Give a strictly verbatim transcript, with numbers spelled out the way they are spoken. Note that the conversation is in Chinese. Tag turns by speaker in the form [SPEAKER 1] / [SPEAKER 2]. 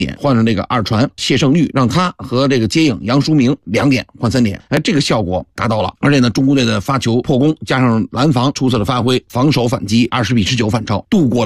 [SPEAKER 1] 点，换上这个二传谢胜玉，让他和这个接应杨书明两点换三点，哎，这个效果达到了。而且呢，中国队的发球破功加上拦防出色的发挥，防守反击二十比十九反超，度过